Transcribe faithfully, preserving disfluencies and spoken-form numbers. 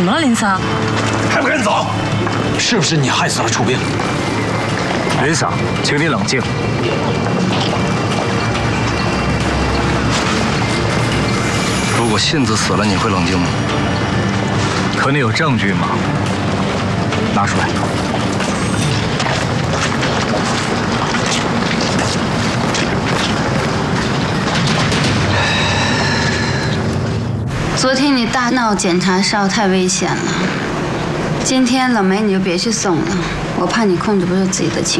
么了，林桑？ 还不赶紧走！是不是你害死了楚冰？ 林桑，请你冷静。 如果信子死了，你会冷静吗？ 可你有证据吗？拿出来。 昨天你大闹检查哨太危险了，今天冷梅你就别去送了，我怕你控制不住自己的情绪。